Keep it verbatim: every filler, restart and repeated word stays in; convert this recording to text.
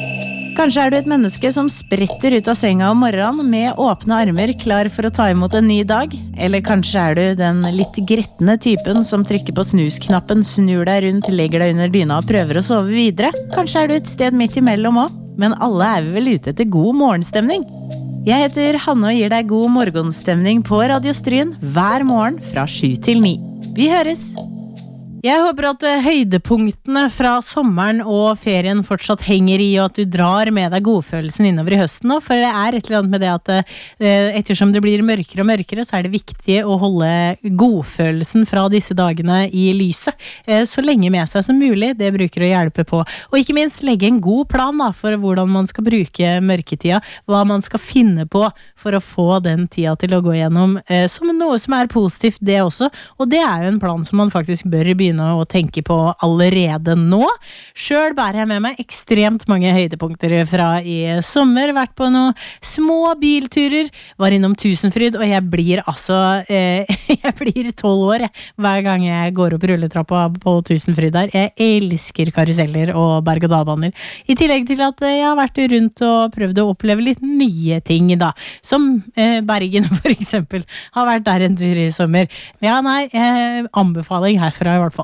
Kanskje er du et menneske som spretter ut av senga om morgenen med åpne armer klar for å ta imot en ny dag. Eller kanskje er du den litt grettende typen som trykker på snusknappen, snur deg rundt, legger deg under dyna og prøver å sove videre. Kanskje er du et sted midt imellom også, men alle er vi vel ute etter god morgenstemning. Jeg heter Hanne og gir deg god morgenstemning på Radio Stryn hver morgen fra sju til ni. Vi høres! Jeg håper at høydepunktene fra sommeren og ferien fortsatt henger i, og at du drar med deg godfølelsen innover i høsten nå, for det er et eller annet med det at eh, ettersom det blir mørkere og mørkere, så er det viktig å holde godfølelsen fra disse dagene i lyset, eh, så lenge med seg som mulig. Det bruker å hjelpe på. Og ikke minst legge en god plan da, for hvordan man skal bruke mørketida, hva man skal finne på for å få den tida til å gå gjennom, eh, som noe som er positivt det også, og det er jo en plan som man faktisk bør begynne å tenke på allerede nå. Selv bærer jeg med meg ekstremt mange høydepunkter fra i sommer, vært på noen små bilturer, var innom Tusenfryd, og jeg blir altså eh, jeg blir tolv år jeg, hver gang jeg går opp rulletrappa på Tusenfryd der. Jeg elsker karuseller og berg-og-dal-baner, i tillegg til at jeg har vært rundt og prøvd å oppleve litt nye ting da, som eh, Bergen for eksempel, har vært der en tur i sommer. Ja, nei, eh, anbefaling herfra i hvert fall.